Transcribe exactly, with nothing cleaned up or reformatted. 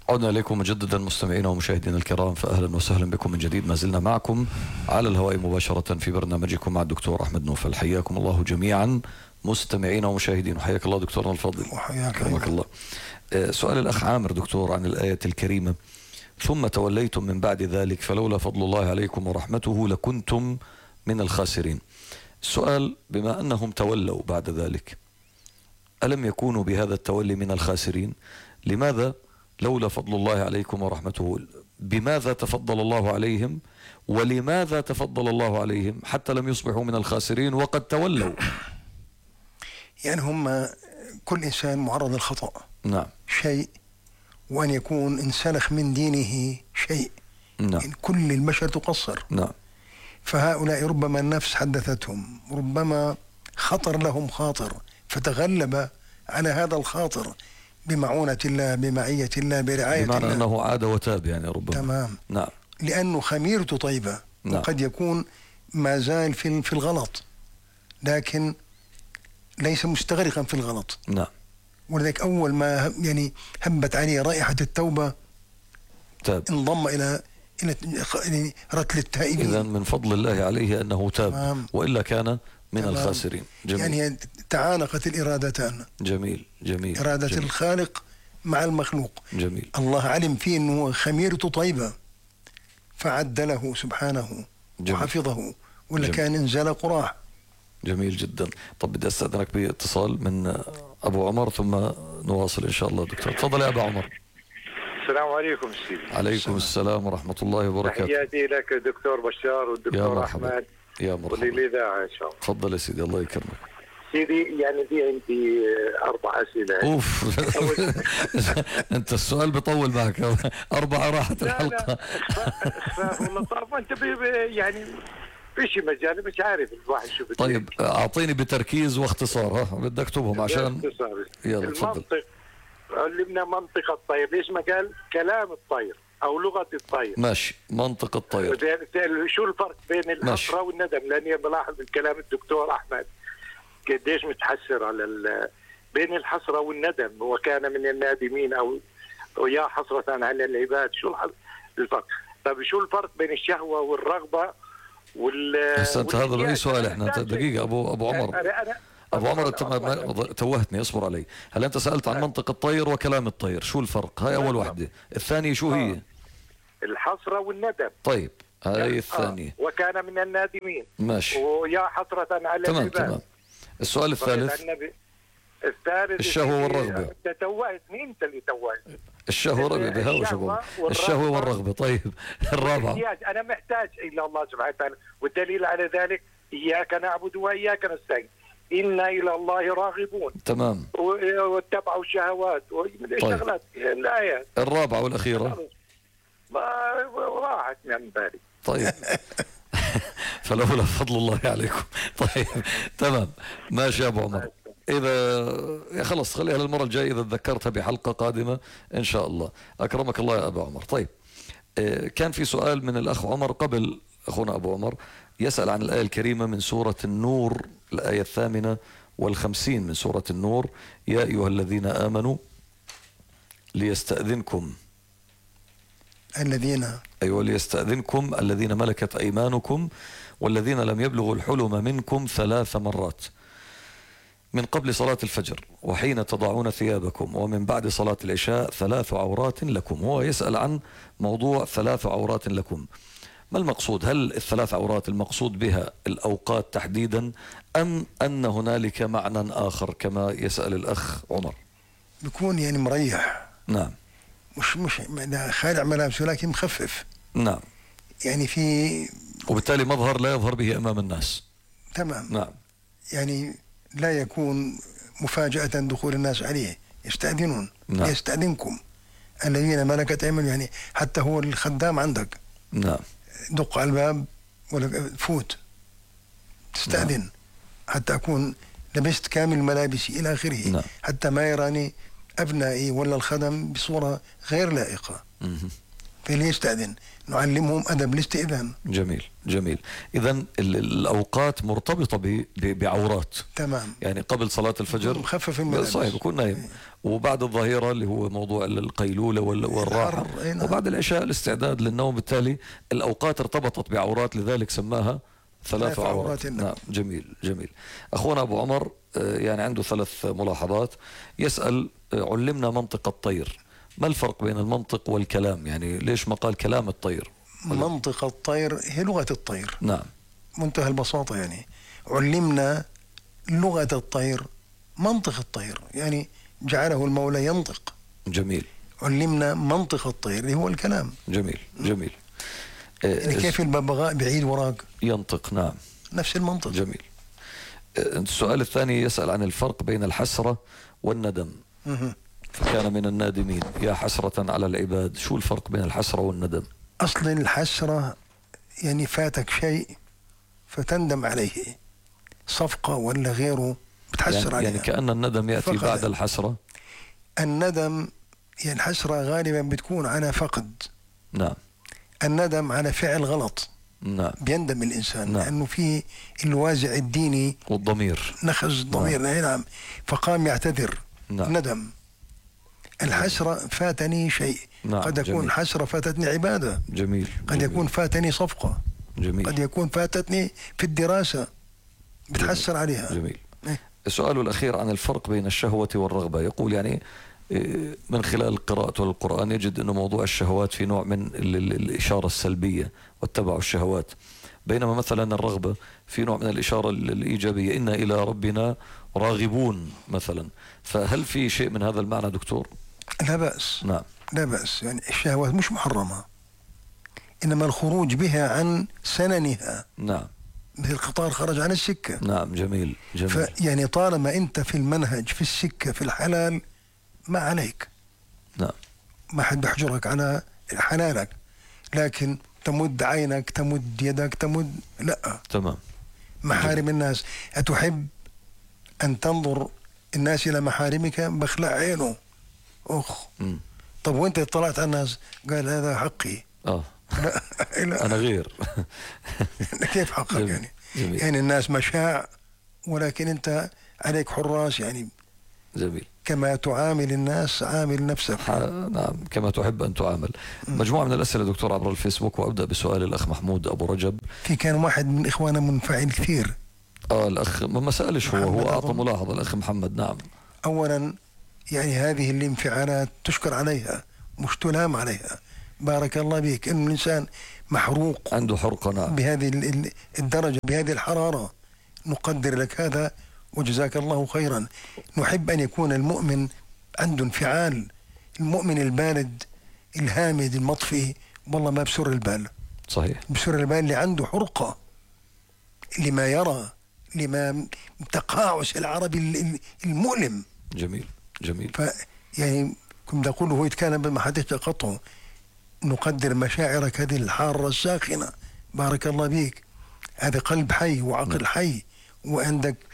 عدنا إليكم مجددا مستمعينا ومشاهدينا الكرام، فأهلا وسهلا بكم من جديد. ما زلنا معكم على الهواء مباشرة في برنامجكم مع الدكتور أحمد نوفل. حياكم الله جميعا مستمعينا ومشاهدين، وحياك الله دكتورنا الفاضل. وحياك الله. سؤال الأخ عامر دكتور عن الآية الكريمة: ثم توليتم من بعد ذلك فلولا فضل الله عليكم ورحمته لكنتم من الخاسرين. السؤال: بما أنهم تولوا بعد ذلك، ألم يكونوا بهذا التولي من الخاسرين؟ لماذا لولا فضل الله عليكم ورحمته؟ بماذا تفضل الله عليهم؟ ولماذا تفضل الله عليهم حتى لم يصبحوا من الخاسرين وقد تولوا؟ يعني هم كل إنسان معرض للخطأ. نعم. شيء، وأن يكون انسلخ من دينه شيء. نعم. يعني كل البشر تقصر. نعم. فهؤلاء ربما النفس حدثتهم، ربما خطر لهم خاطر فتغلب على هذا الخاطر بمعونة الله، بمعية الله، برعاية بمعنى الله. أنه عاد وتاب يعني ربما. تمام. نعم. لأنه خميرته طيبة. نعم. وقد يكون ما زال في في الغلط، لكن ليس مستغرقا في الغلط. نعم. ولذلك أول ما يعني هبت عليه رائحة التوبة تاب، انضم إلى إلى رتل التائبين. إذن من فضل الله عليه أنه تاب. تمام. وإلا كان من تمام. الخاسرين. جميل. يعني تعانقت الإرادتان. جميل جميل. إرادة جميل. الخالق مع المخلوق. جميل. الله علم فيه أنه خميرته طيبة فعدله سبحانه. جميل. وحفظه، ولا جميل. كان انزل قراح. جميل جدا. طب بدي أستأذنك باتصال من أبو عمر ثم نواصل إن شاء الله. دكتور تفضل يا أبو عمر. السلام عليكم سيدي. عليكم السلام ورحمة الله وبركاته. تحياتي لك دكتور بشار والدكتور أحمد. يا مرحبا. وللإذاعة إن شاء الله. تفضل يا سيدي، الله يكرمك. سيدي يعني في عندي أربع أسئلة. أوف. أنت السؤال بيطول معك. أربعة راحت الحلقة. لا والله طب أنت يعني فيش مجال مش عارف الواحد شو بده. طيب أعطيني بتركيز واختصار، ها بدك اكتبهم عشان يلا تفضل. المنطق علمنا منطق الطير، ليش ما قال كلام الطير أو لغة الطير؟ ماشي. منطق الطير. شو الفرق بين الحسرة والندم؟ لأني بلاحظ من كلام الدكتور أحمد قديش متحسر على بين الحسرة والندم. وكان من النادمين أو ويا حسرة على العباد. شو الفرق؟ طيب شو الفرق بين الشهوة والرغبة وال أنت هذا بأي سؤال احنا دقيقة أبو أبو عمر. أنا أنا أبو عمر توهتني، اصبر علي. هل أنت سألت عن منطق الطير وكلام الطير، شو الفرق؟ هاي أول واحدة. الثانية شو هي؟ الحسرة والندم. طيب هاي الثانية. وكان من النادمين. ماشي. ويا حسرة على تمام العباد. تمام. السؤال الثالث. الثالث الشهوة والرغبة. انت توهت. مين انت اللي توهت؟ الشهوة والرغبة. الشهوة, الشهوة والرغبة. طيب الرابعة. أنا محتاج إلى الله سبحانه وتعالى، والدليل على ذلك إياك نعبد وإياك نستعين، إنا إلى الله راغبون. تمام. واتبعوا الشهوات والشغلات. طيب. الآيات الرابعة والأخيرة ما راحت من بالي. طيب. فلولا فضل الله عليكم. طيب تمام ماشي يا أبو عمر. إذا خلص خليها للمرة الجاية إذا تذكرتها بحلقة قادمة إن شاء الله. أكرمك الله يا أبو عمر. طيب كان في سؤال من الأخ عمر قبل أخونا أبو عمر، يسأل عن الآية الكريمة من سورة النور، الآية الثامنة والخمسين من سورة النور: يا أيها الذين آمنوا ليستأذنكم الذين أيوة ليستأذنكم الذين ملكت أيمانكم والذين لم يبلغوا الحلم منكم ثلاث مرات من قبل صلاة الفجر وحين تضعون ثيابكم ومن بعد صلاة العشاء ثلاث عورات لكم. هو يسأل عن موضوع ثلاث عورات لكم. ما المقصود؟ هل الثلاث عورات المقصود بها الأوقات تحديدا أم أن هنالك معنى آخر كما يسأل الأخ عمر؟ بيكون يعني مريح. نعم. مش مش خالع ملابسه لكن مخفف. نعم. يعني في وبالتالي مظهر لا يظهر به أمام الناس. تمام. نعم. يعني لا يكون مفاجأة دخول الناس عليه. يستأذنون. نعم. يستأذنكم الذين ملكت أيمانكم، يعني حتى هو الخدام عندك. نعم. دق على الباب ولا فوت تستأذن. نعم. حتى أكون لبست كامل ملابسي إلى آخره. نعم. حتى ما يراني أبنائي ولا الخدم بصورة غير لائقة. مه. فليستأذن، نعلمهم أدب الاستئذان. جميل جميل. إذن الأوقات مرتبطة ب- ب- بعورات. تمام. يعني قبل صلاة الفجر مخفف الملابس، صحيح بكون نايم، وبعد الظهيرة اللي هو موضوع القيلولة وال- والراحة، وبعد العشاء الاستعداد للنوم. بالتالي الأوقات ارتبطت بعورات، لذلك سماها ثلاث عورات. نعم جميل جميل. أخونا أبو عمر يعني عنده ثلاث ملاحظات. يسأل: علمنا منطق الطير، ما الفرق بين المنطق والكلام؟ يعني ليش ما قال كلام الطير؟ منطق الطير هي لغة الطير. نعم. منتهى البساطة. يعني علمنا لغة الطير، منطق الطير، يعني جعله المولى ينطق. جميل. علمنا منطق الطير اللي هو الكلام. جميل جميل. يعني كيف الببغاء بعيد وراق ينطق؟ نعم نفس المنطق. جميل. السؤال الثاني يسأل عن الفرق بين الحسرة والندم. مه. فكان من النادمين يا حسرة على العباد. شو الفرق بين الحسرة والندم؟ أصل الحسرة يعني فاتك شيء فتندم عليه، صفقة ولا غيره بتحسر يعني, عليها. يعني كأن الندم يأتي فقد. بعد الحسرة. الندم يعني الحسرة غالبا بتكون على فقد. نعم. الندم على فعل غلط. نعم. بيندم الإنسان. نعم. لأنه في الوازع الديني والضمير، نخز الضمير. نعم. نعم. فقام يعتذر. نعم. ندم. الحسرة فاتني شيء. نعم. قد يكون جميل. حسرة فاتتني عبادة. جميل. قد جميل. يكون فاتني صفقة. جميل. قد يكون فاتتني في الدراسة بتحسر عليها. جميل. إيه؟ السؤال الأخير عن الفرق بين الشهوة والرغبة. يقول يعني من خلال قراءته للقرآن يجد أن موضوع الشهوات في نوع من ال- ال- الإشارة السلبية واتبعوا الشهوات، بينما مثلا الرغبة في نوع من الإشارة ال- الإيجابية، إنا إلى ربنا راغبون مثلا. فهل في شيء من هذا المعنى دكتور؟ لا بأس. نعم. لا بأس. يعني الشهوات مش محرمة، إنما الخروج بها عن سننها. نعم. مثل القطار خرج عن السكة. نعم. جميل جميل. فيعني طالما أنت في المنهج في السكة في الحلال ما عليك. نعم. ما حد بيحجرك على حلالك، لكن تمد عينك، تمد يدك، تمد لا. تمام. محارم الناس. أتحب أن تنظر الناس إلى محارمك؟ بخلع عينه. أخ. مم. طب وانت اطلعت على الناس قال هذا حقي. آه. لا. لا. أنا غير. كيف حقك؟ جميل. يعني جميل. يعني الناس مشاع، ولكن انت عليك حراس. يعني جميل. كما تعامل الناس عامل نفسك. ح- نعم كما تحب أن تعامل. مجموعة من الأسئلة دكتور عبر الفيسبوك، وأبدأ بسؤال الأخ محمود أبو رجب. في كان واحد من إخواننا منفعل كثير. آه الأخ ما سألش، هو هو محمد أعطى أظن. ملاحظة الأخ محمد. نعم. أولا يعني هذه الانفعالات تشكر عليها مش تلام عليها. بارك الله بك. إنه الإنسان محروق عنده حرقة. نعم. بهذه ال- ال- الدرجة، بهذه الحرارة. نقدر لك هذا وجزاك الله خيرا. نحب أن يكون المؤمن عنده انفعال. المؤمن البارد الهامد المطفي والله ما بسر البال. صحيح. بسر البال اللي عنده حرقة لما يرى، لما تقاعس العربي ال- ال- المؤلم. جميل جميل. ف يعني كنت أقول هو يتكلم بما حدث قطعه. نقدر مشاعرك هذه الحارة الساخنة. بارك الله بيك. هذا قلب حي وعقل حي، وعندك